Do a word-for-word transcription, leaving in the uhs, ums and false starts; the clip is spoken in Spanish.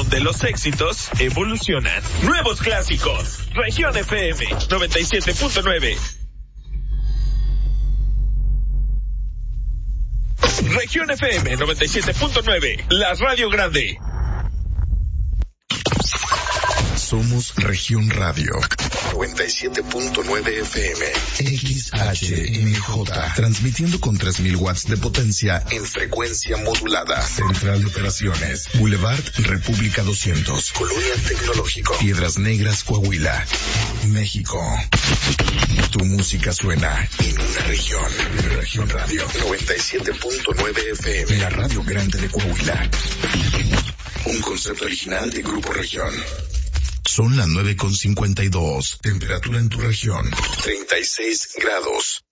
donde los éxitos evolucionan. Nuevos clásicos. Región F M noventa y siete punto nueve. Región F M noventa y siete punto nueve, la radio grande. Somos Región Radio noventa y siete punto nueve F M, X H M J, transmitiendo con tres mil watts de potencia en frecuencia modulada. Central de Operaciones, Boulevard República doscientos, Colonia Tecnológico, Piedras Negras, Coahuila, México. Tu música suena en una región. Región Radio noventa y siete punto nueve F M, la radio grande de Coahuila. Un concepto original de Grupo Región. Son las nueve con cincuenta y dos. Temperatura en tu región, treinta y seis grados.